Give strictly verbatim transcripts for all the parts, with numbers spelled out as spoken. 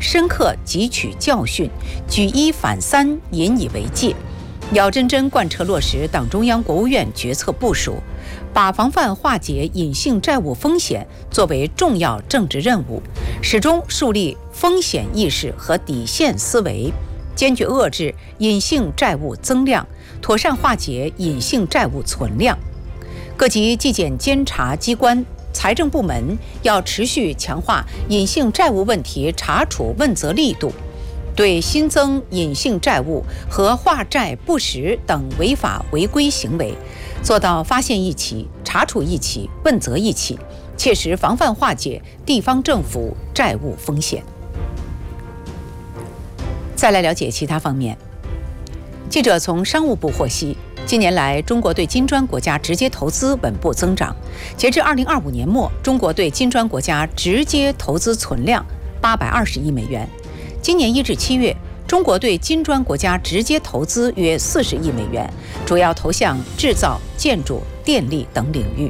深刻汲取教训，举一反三，引以为戒，要真真贯彻落实党中央、国务院决策部署，把防范化解隐性债务风险作为重要政治任务，始终树立风险意识和底线思维，坚决遏制隐性债务增量，妥善化解隐性债务存量。各级纪检监察机关、财政部门要持续强化隐性债务问题查处问责力度，对新增隐性债务和化债不实等违法违规行为，做到发现一起、查处一起、问责一起，切实防范化解地方政府债务风险。再来了解其他方面。记者从商务部获悉，近年来中国对金砖国家直接投资稳步增长。截至二零二五年末，中国对金砖国家直接投资存量八百二十亿美元。今年一至七月，中国对金砖国家直接投资约四十亿美元，主要投向制造、建筑、电力等领域。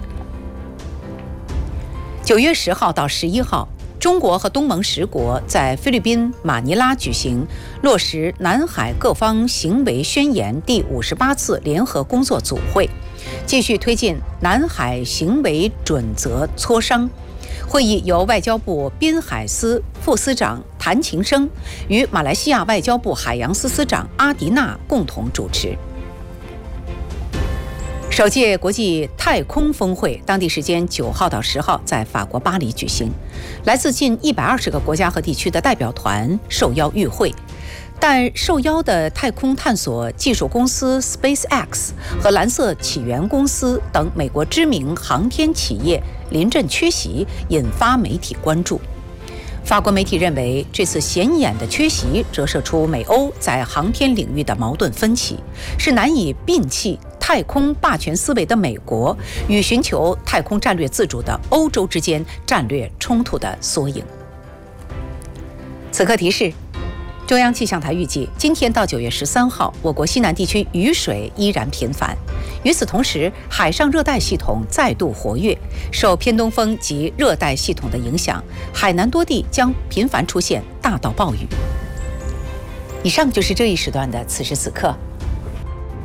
九月十号到十一号，中国和东盟十国在菲律宾马尼拉举行落实南海各方行为宣言第五十八次联合工作组会，继续推进南海行为准则磋商。会议由外交部滨海司副司长谭勤生与马来西亚外交部海洋司司长阿迪纳共同主持。首届国际太空峰会当地时间九号到十号在法国巴黎举行，来自近一百二十个国家和地区的代表团受邀与会。但受邀的太空探索技术公司 SpaceX 和蓝色起源公司等美国知名航天企业临阵缺席，引发媒体关注。法国媒体认为，这次显眼的缺席折射出美欧在航天领域的矛盾分歧，是难以摒弃太空霸权思维的美国与寻求太空战略自主的欧洲之间战略冲突的缩影。此刻提示：中央气象台预计，今天到九月十三号，我国西南地区雨水依然频繁。与此同时，海上热带系统再度活跃，受偏东风及热带系统的影响，海南多地将频繁出现大到暴雨。以上就是这一时段的此时此刻。